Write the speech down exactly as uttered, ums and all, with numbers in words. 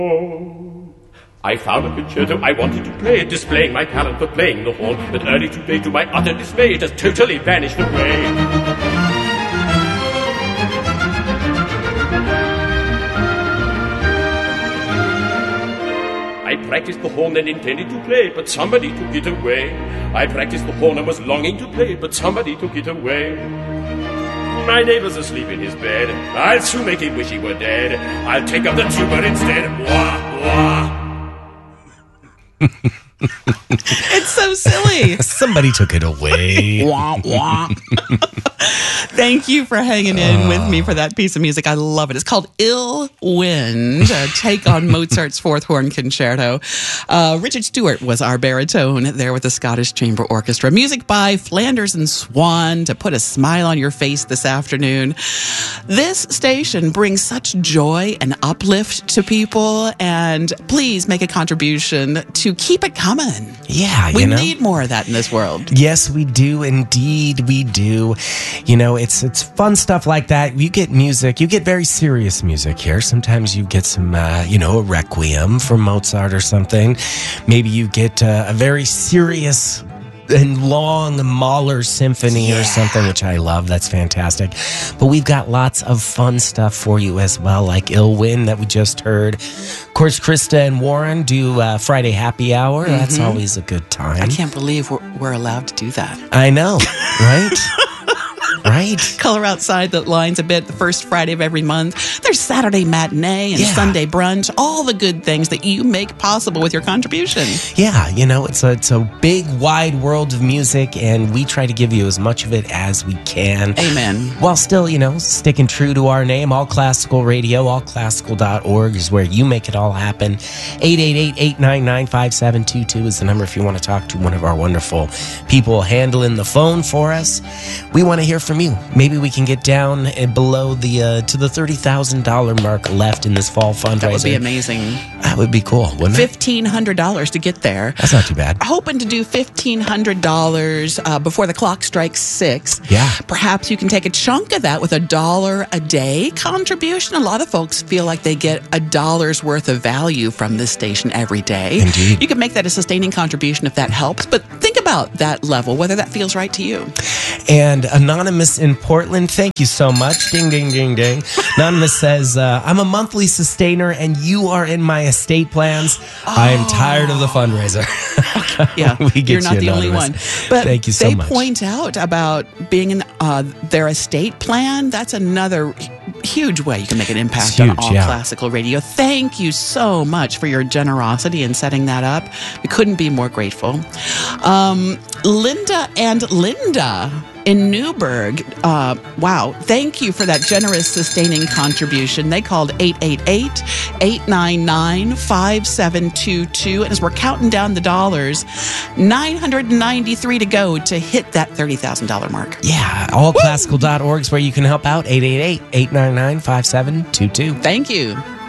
I found a concerto I wanted to play, displaying my talent for playing the horn, but early today, to my utter dismay, it has totally vanished away. I practiced the horn and intended to play, but somebody took it away. I practiced the horn and was longing to play, but somebody took it away. My neighbor's asleep in his bed. I'll soon make him wish he were dead. I'll take up the tuba instead. Wah, wah. It's so silly. Somebody took it away. Wah, wah. Thank you for hanging in uh. with me for that piece of music. I love it. It's called Ill Wind, a take on Mozart's Fourth Horn Concerto. Uh, Richard Stewart was our baritone there with the Scottish Chamber Orchestra. Music by Flanders and Swan to put a smile on your face this afternoon. This station brings such joy and uplift to people, and please make a contribution to keep it coming. Yeah, we you know? need more of that in this world. Yes, we do. Indeed, we do. You know, it's it's fun stuff like that. You get music, you get very serious music here. Sometimes you get some, uh, you know, a requiem from Mozart or something. Maybe you get uh, a very serious and long Mahler symphony yeah. or something, which I love. That's fantastic. But we've got lots of fun stuff for you as well, like Ill Wind that we just heard. Of course, Krista and Warren do uh, Friday Happy Hour. Mm-hmm. That's always a good time. I can't believe we're, we're allowed to do that. I know, right? Right. Color Outside that lines a bit the first Friday of every month. There's Saturday matinee and yeah. Sunday brunch, all the good things that you make possible with your contribution. Yeah, you know, it's a, it's a big, wide world of music, and we try to give you as much of it as we can. Amen. While still, you know, sticking true to our name, All Classical Radio, all classical dot org is where you make it all happen. eight eight eight, eight nine nine, five seven two two is the number if you want to talk to one of our wonderful people handling the phone for us. We want to hear from you. Maybe we can get down and below the uh, to the thirty thousand dollars mark left in this fall fundraiser. That would be amazing. That would be cool, wouldn't it? fifteen hundred dollars to get there. That's not too bad. Hoping to do fifteen hundred dollars uh, before the clock strikes six. Yeah. Perhaps you can take a chunk of that with a dollar a day contribution. A lot of folks feel like they get a dollar's worth of value from this station every day. Indeed. You can make that a sustaining contribution if that helps, but think about that level, whether that feels right to you. And Anonymous in Portland, thank you so much. Ding, ding, ding, ding. Anonymous says, uh, I'm a monthly sustainer and you are in my estate plans. Oh. I am tired of the fundraiser. Yeah, we get you're not you, the only one. But thank you so they much. point out about being in uh, their estate plan. That's another huge way you can make an impact huge, on All yeah. Classical Radio. Thank you so much for your generosity in setting that up. We couldn't be more grateful. Um, Linda and Linda in Newburgh, uh, wow, thank you for that generous sustaining contribution. They called eight eight eight, eight nine nine, five seven two two, and as we're counting down the dollars, nine hundred ninety-three to go to hit that thirty thousand dollars mark. Yeah, all classical dot org is where you can help out. eight eight eight, eight nine nine, five seven two two. Thank you.